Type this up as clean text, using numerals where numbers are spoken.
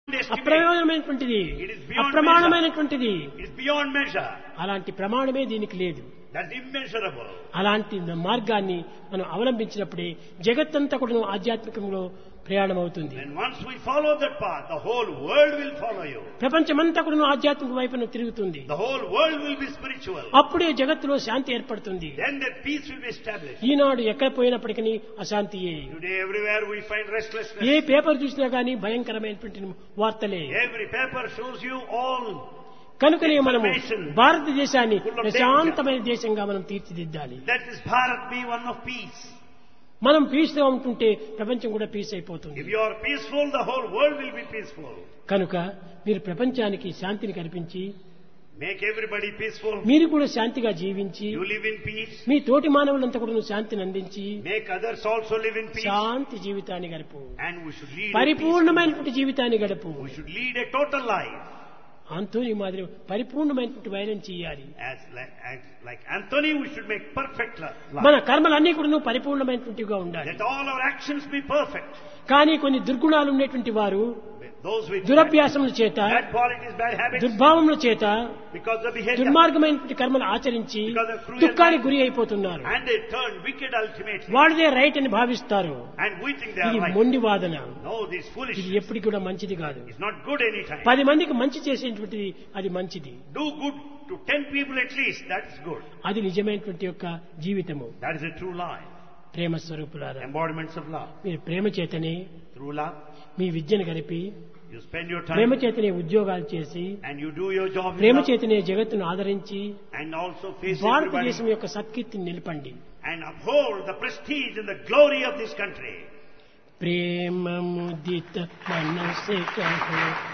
అప్రమాణమైనటువంటిది, It is beyond అప్రమాణమైనటువంటిది. It's beyond measure. అలాంటి ప్రమాణమే దీనికి లేదు. That's immeasurable. అలాంటి మార్గాన్ని మనం అవలంబించినప్పుడే జగత్తంతా కూడా ఆధ్యాత్మికంలో ప్రయాణం అవుతుంది. And once we follow that path, the whole world will follow you. ప్రపంచమంతా కూడా ఆధ్యాత్మిక వైపున తిరుగుతుంది. The whole world will be spiritual. అప్పుడే జగత్తులో శాంతి ఏర్పడుతుంది. Then that peace will be established. ఈనాడు ఎక్కడ పోయినప్పటికీ అశాంతియే. Today everywhere we find restlessness. A paper చూసినా గానీ భయంకరమైనటువంటి వార్తలే. Every paper shows you all. కనుకనే మనము భారతదేశాన్ని ప్రశాంతమైన దేశంగా మనం తీర్చిదిద్దాలి. That is Bharat be one of peace. మనం పీస్ గా ఉంటుంటే ప్రపంచం కూడా పీస్ అయిపోతుంది. If you are peaceful, the whole world will be peaceful. కనుక మీరు ప్రపంచానికి శాంతిని కల్పించి Make everybody peaceful. మీరు కూడా శాంతిగా జీవించి You live in peace. మీ తోటి మానవులంతా కూడా శాంతిని అందించి Make others also live in peace. శాంతి జీవితాన్ని గడుపు. And we should lead పరిపూర్ణమైనటువంటి జీవితాన్ని గడుపు. We should lead a total life. Anthony మాదిరి పరిపూర్ణమైనటువంటి వైరం చేయాలి. Like Anthony, we should make perfect life. మన కర్మలన్నీ కూడా పరిపూర్ణమైనటువంటివిగా ఉండాలి. Let all our actions be perfect. కానీ కొన్ని దుర్గుణాలు ఉన్నటువంటి వారు Those with దురభ్యాసముల చేత, bad qualities, bad habits, దుర్భావముల చేత because of behavior, దుర్మార్గమైనటువంటి కర్మలు ఆచరించి దుఃఖానికి గురి అయిపోతున్నారు. and they turn wicked ultimately. వాళ్ళదే రైట్ అని భావిస్తారు. And we think they ఇది are right. మొండి వాదన. No, this ఇది foolishness ఎప్పటికి కూడా మంచిది కాదు. is not good anytime. 10 మందికి మంచి చేసేటువంటిది అది మంచిది. Do good to 10 people at least. That's good. అది నిజమైనటువంటి యొక్క జీవితము. That is a true life. ప్రేమ స్వరూపులారా, Embodiments of love. మీరు ప్రేమ చేతనే Through love, మీ విద్యను గడిపి, you spend your Prema time చేతనే ఉద్యోగాలు చేసి, and you do your job. Prema with love, చేతనే జగత్తును ఆదరించి and also face భారతదేశం everybody యొక్క సత్కీర్తిని నిలపండి. and uphold the prestige and the glory of this country. ప్రేమ ముదిత మనసే కహో